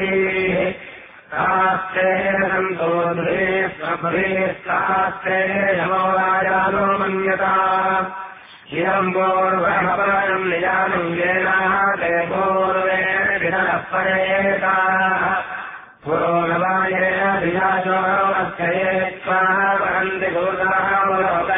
तास्ते सन्तोषे स्वभ्रेस्तास्ते यमोराजानो मन्यता हिरम्बोर्वहपरम् निजानम् येनाः ते पूर्वेण विनः परेता पुरोगवायेन विजाशो अस्यये स्वाहा वहन्ति भूताः